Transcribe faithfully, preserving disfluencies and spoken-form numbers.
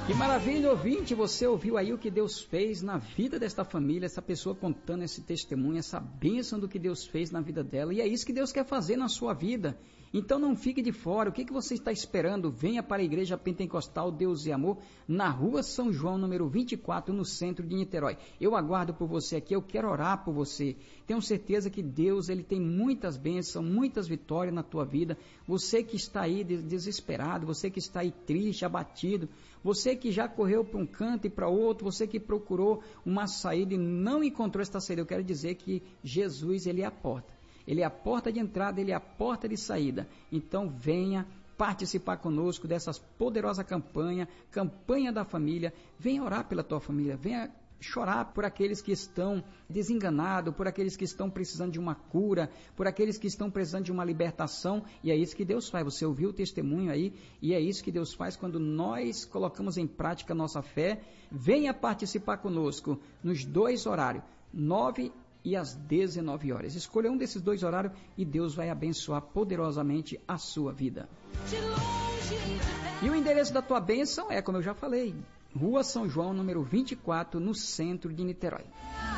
Que maravilha, ouvinte, você ouviu aí o que Deus fez na vida desta família, essa pessoa contando esse testemunho, essa bênção do que Deus fez na vida dela, e é isso que Deus quer fazer na sua vida. Então não fique de fora, o que, que você está esperando? Venha para a Igreja Pentecostal Deus e Amor, na rua São João, número vinte e quatro, no centro de Niterói. Eu aguardo por você aqui, eu quero orar por você. Tenho certeza que Deus, ele tem muitas bênçãos, muitas vitórias na tua vida. Você que está aí desesperado, você que está aí triste, abatido, você que já correu para um canto e para outro, você que procurou uma saída e não encontrou esta saída, eu quero dizer que Jesus, ele é a porta. Ele é a porta de entrada, ele é a porta de saída. Então venha participar conosco dessa poderosa campanha, campanha da família. Venha orar pela tua família, venha chorar por aqueles que estão desenganados, por aqueles que estão precisando de uma cura, por aqueles que estão precisando de uma libertação, e é isso que Deus faz. Você ouviu o testemunho aí, e é isso que Deus faz quando nós colocamos em prática a nossa fé. Venha participar conosco nos dois horários, nove e às dezenove horas. Escolha um desses dois horários e Deus vai abençoar poderosamente a sua vida. E o endereço da tua bênção é, como eu já falei, Rua São João, número vinte e quatro, no centro de Niterói.